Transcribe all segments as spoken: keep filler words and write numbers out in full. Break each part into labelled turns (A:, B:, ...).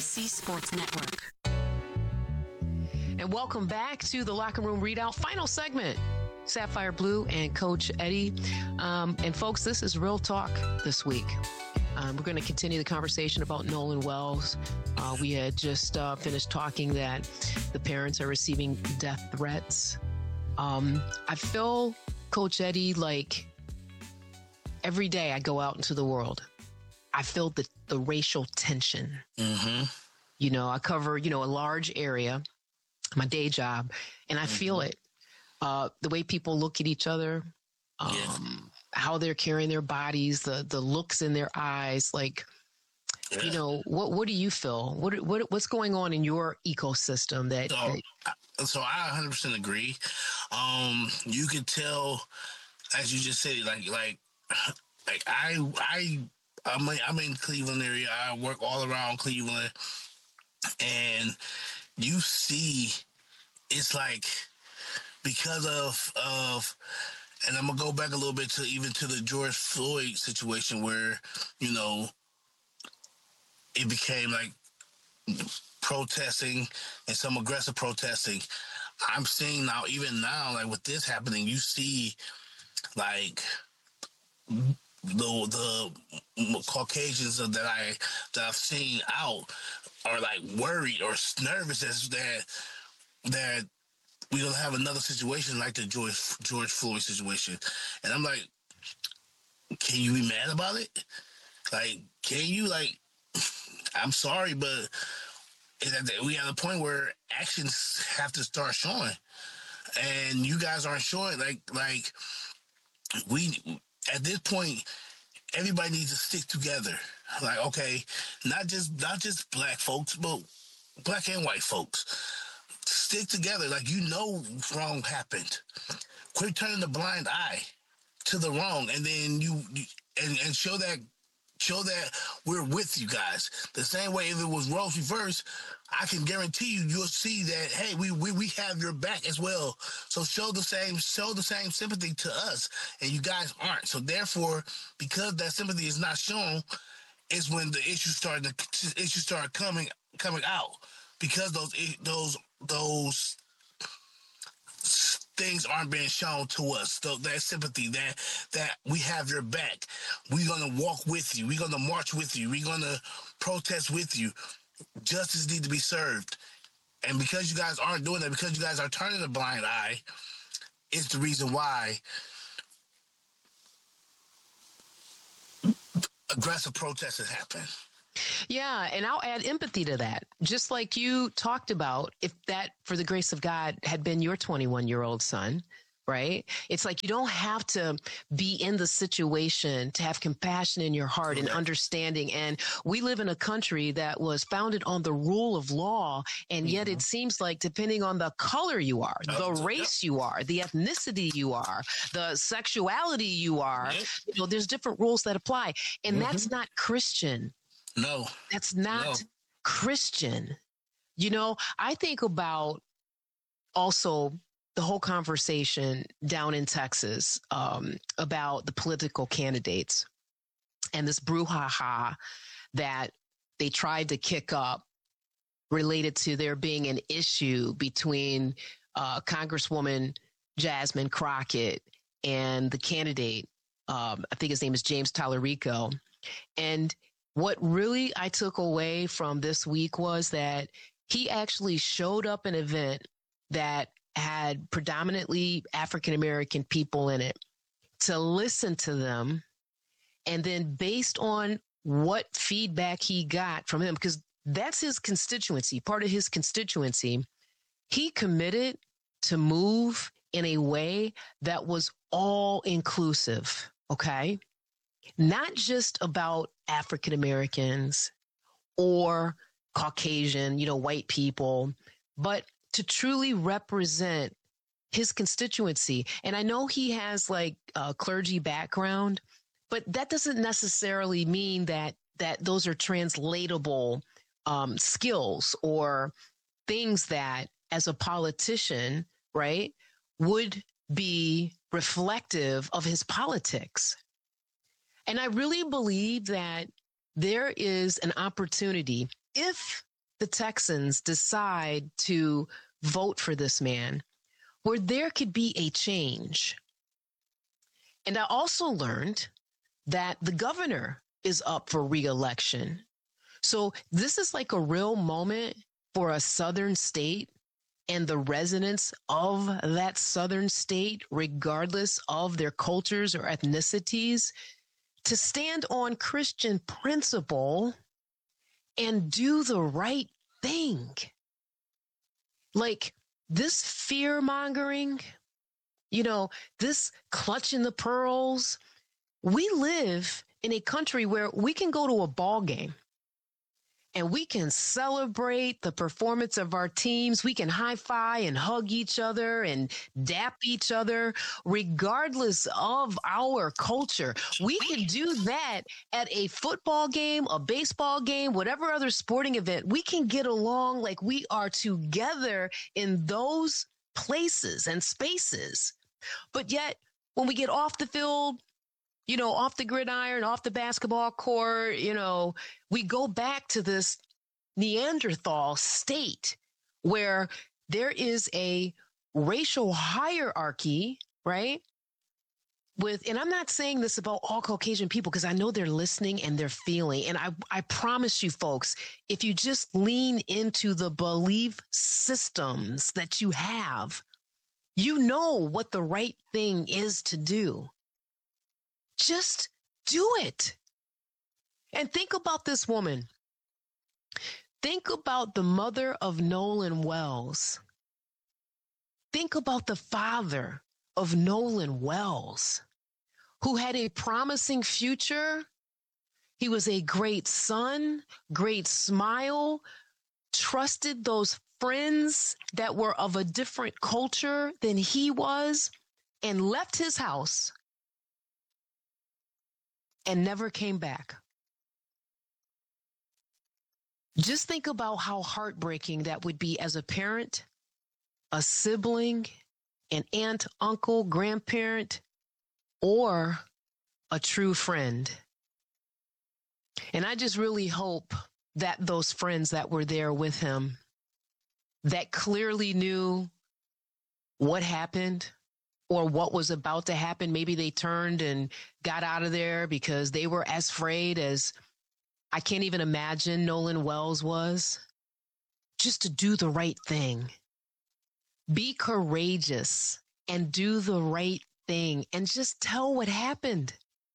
A: C Sports Network.
B: And welcome back to the Locker Room Readout, final segment. Sapphire Blue and Coach Eddie. Um, and folks, this is Real Talk this week. Um, we're going to continue the conversation about Nolan Wells. Uh, we had just uh, finished talking that the parents are receiving death threats. Um, I feel, Coach Eddie, like every day I go out into the world, I feel the, the racial tension.
C: Mm-hmm.
B: You know, I cover, you know, a large area, my day job, and I mm-hmm. feel it. Uh, the way people look at each other, um,
C: yeah.
B: how they're carrying their bodies, the the looks in their eyes, like, yeah. you know, what what do you feel? What what what's going on in your ecosystem? That
C: so, that- so I one hundred percent agree. Um, you could tell, as you just said, like like like I I I'm in, I'm in Cleveland area. I work all around Cleveland, and you see, it's like. Because of, of, and I'm going to go back a little bit to even to the George Floyd situation where, you know, it became like protesting and some aggressive protesting. I'm seeing now, even now, like with this happening, you see like the the Caucasians that, I, that I've seen out are like worried or nervous as that, that, we're going to have another situation like the George, George Floyd situation. And I'm like, can you be mad about it? Like, can you, like, I'm sorry, but we at a point where actions have to start showing. And you guys aren't showing. Like, like we, at this point, everybody needs to stick together. Like, okay, not just not just black folks, but black and white folks. Stick together, like you know wrong happened. Quit turning the blind eye to the wrong, and then you, you and, and show that show that we're with you guys. The same way if it was roles reversed, I can guarantee you you'll see that hey, we, we we have your back as well. So show the same show the same sympathy to us, and you guys aren't. So therefore, because that sympathy is not shown, is when the issues start the issues start coming coming out. Because those those those things aren't being shown to us, so that sympathy, that that we have your back, we're gonna walk with you, we're gonna march with you, we're gonna protest with you. Justice needs to be served, and because you guys aren't doing that, because you guys are turning a blind eye, it's the reason why aggressive protests have happened.
B: Yeah, and I'll add empathy to that. Just like you talked about, if that, for the grace of God, had been your twenty-one-year-old son, right? It's like you don't have to be in the situation to have compassion in your heart and understanding. And we live in a country that was founded on the rule of law, and yet mm-hmm. it seems like depending on the color you are, the race you are, the ethnicity you are, the sexuality you are, yep. you know, there's different rules that apply. And mm-hmm. that's not Christian.
C: No,
B: that's not
C: no.
B: Christian. You know, I think about also the whole conversation down in Texas um, about the political candidates and this brouhaha that they tried to kick up related to there being an issue between uh, Congresswoman Jasmine Crockett and the candidate. Um, I think his name is James Tallarico. And what really I took away from this week was that he actually showed up an event that had predominantly African-American people in it to listen to them. And then based on what feedback he got from him, because that's his constituency, part of his constituency, he committed to move in a way that was all inclusive. Okay. Not just about African Americans or Caucasian, you know, white people, but to truly represent his constituency. And I know he has like a clergy background, but that doesn't necessarily mean that that those are translatable um, skills or things that as a politician, right, would be reflective of his politics. And I really believe that there is an opportunity if the Texans decide to vote for this man, where there could be a change. And I also learned that the governor is up for re-election. So this is like a real moment for a southern state and the residents of that southern state, regardless of their cultures or ethnicities, to stand on Christian principle and do the right thing. Like this fear mongering, you know, this clutching the pearls. We live in a country where we can go to a ball game and we can celebrate the performance of our teams. We can high five and hug each other and dap each other, regardless of our culture. We can do that at a football game, a baseball game, whatever other sporting event. We can get along like we are together in those places and spaces. But yet, when we get off the field, you know, off the gridiron, off the basketball court, you know, we go back to this Neanderthal state where there is a racial hierarchy, right? With, and I'm not saying this about all Caucasian people because I know they're listening and they're feeling. And I, I promise you folks, if you just lean into the belief systems that you have, you know what the right thing is to do. Just do it. And think about this woman. Think about the mother of Nolan Wells. Think about the father of Nolan Wells, who had a promising future. He was a great son, great smile, trusted those friends that were of a different culture than he was, and left his house and never came back. Just think about how heartbreaking that would be as a parent, a sibling, an aunt, uncle, grandparent, or a true friend. And I just really hope that those friends that were there with him, that clearly knew what happened or what was about to happen, maybe they turned and got out of there because they were as afraid as I can't even imagine Nolan Wells was, just to do the right thing. Be courageous and do the right thing and just tell what happened.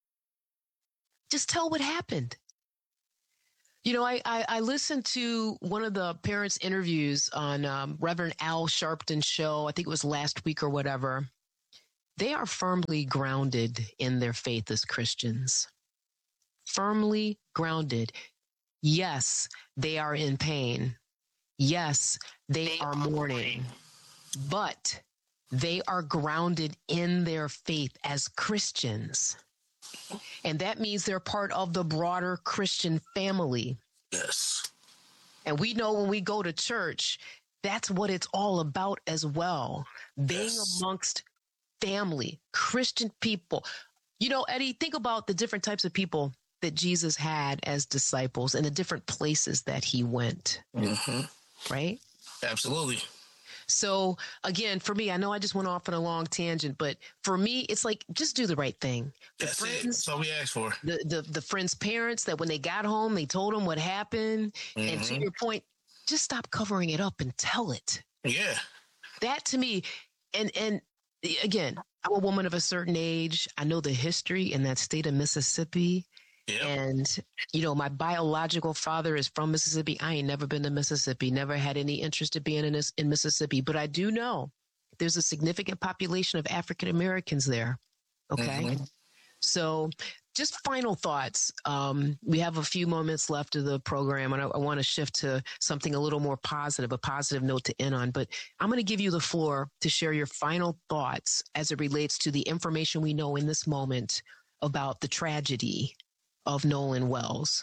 B: Just tell what happened. You know, I, I, I listened to one of the parents' interviews on um, Reverend Al Sharpton's show. I think it was last week or whatever. They are firmly grounded in their faith as Christians. Firmly grounded. Yes, they are in pain. Yes, they are mourning. But they are grounded in their faith as Christians. And that means they're part of the broader Christian family.
C: Yes.
B: And we know when we go to church, that's what it's all about as well. Being yes. amongst family, Christian people. You know, Eddie, think about the different types of people that Jesus had as disciples and the different places that he went.
C: Mm-hmm.
B: Right?
C: Absolutely.
B: So again, for me, I know I just went off on a long tangent, but for me, it's like, just do the right thing. The
C: That's
B: friends,
C: it. That's all we asked for.
B: The, the, the friends' parents that when they got home, they told them what happened. Mm-hmm. And to your point, just stop covering it up and tell it.
C: Yeah.
B: That to me, and, and again, I'm a woman of a certain age. I know the history in that state of Mississippi. Yep. And, you know, my biological father is from Mississippi. I ain't never been to Mississippi, never had any interest in being in, this, in Mississippi. But I do know there's a significant population of African Americans there. Okay. Mm-hmm. So just final thoughts. Um, we have a few moments left of the program, and I, I want to shift to something a little more positive, a positive note to end on. But I'm going to give you the floor to share your final thoughts as it relates to the information we know in this moment about the tragedy of Nolan Wells.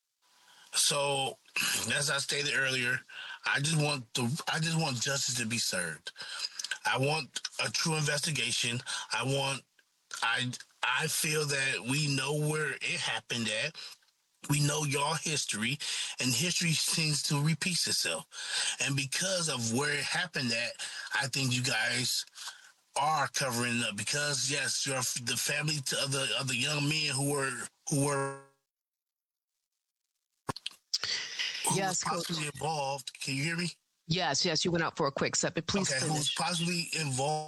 C: So, as I stated earlier, I just want the I just want justice to be served. I want a true investigation. I want I I feel that we know where it happened at. we know y'all history, and history seems to repeat itself. And because of where it happened at, I think you guys are covering up. Because yes, you're the family to other other young men who were who were who
B: Yes,
C: was possibly
B: Coach.
C: involved. Can you hear me?
B: Yes, yes. You went out for a quick second. Please
C: Okay, who was
B: finish.
C: possibly involved.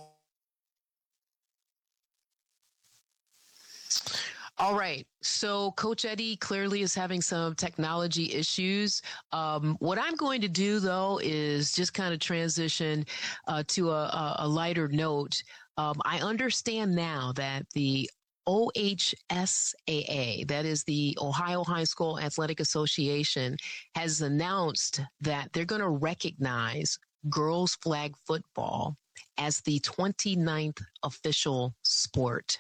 B: All right. So Coach Eddie clearly is having some technology issues. Um, what I'm going to do, though, is just kind of transition uh, to a, a lighter note. Um, I understand now that the O H S A A, that is the Ohio High School Athletic Association, has announced that they're going to recognize girls flag football as the twenty-ninth official sport.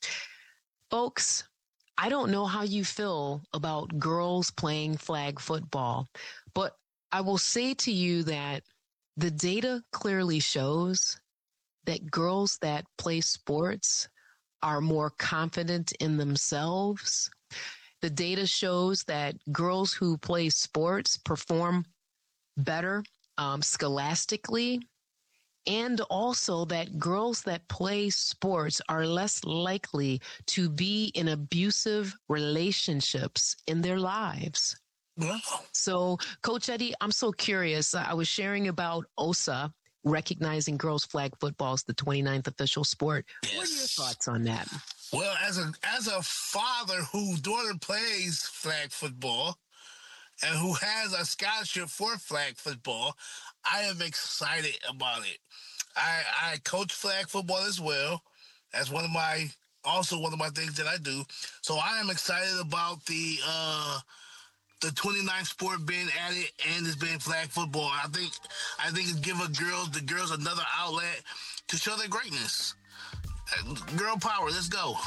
B: Folks, I don't know how you feel about girls playing flag football, but I will say to you that the data clearly shows that girls that play sports are more confident in themselves. The data shows that girls who play sports perform better um, scholastically. And also that girls that play sports are less likely to be in abusive relationships in their lives.
C: Wow.
B: So, Coach Eddie, I'm so curious. I was sharing about O S A recognizing girls flag football as the twenty-ninth official sport.
C: Yes.
B: What are your thoughts on that?
C: Well, as a as a father whose daughter plays flag football and who has a scholarship for flag football, I am excited about it. I, I coach flag football as well. That's one of my, also one of my things that I do. So I am excited about the uh, the twenty-ninth sport being added and it's being flag football. I think I think it give a girls the girls another outlet to show their greatness. Girl power, let's go.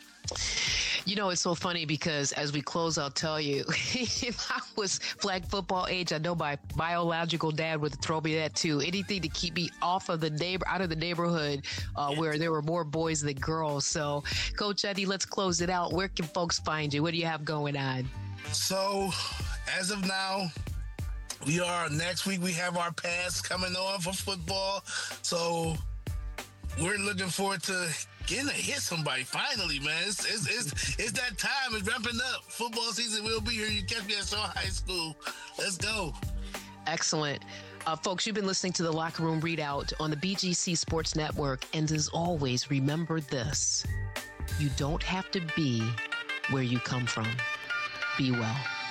B: You know, it's so funny because as we close, I'll tell you, if I was flag football age, I know my biological dad would throw me that too. Anything to keep me off of the neighbor, out of the neighborhood uh, yeah. where there were more boys than girls. So, Coach Eddie, let's close it out. Where can folks find you? What do you have going on?
C: So, as of now, we are next week. We have our pass coming on for football. So, we're looking forward to getting to hit somebody finally, man. It's it's it's, it's that time. It's ramping up. Football season will be here. You catch me at Shaw High School. Let's go.
B: Excellent. Uh, folks, you've been listening to the Locker Room Readout on the B G C Sports Network. And as always, remember this. You don't have to be where you come from. Be well.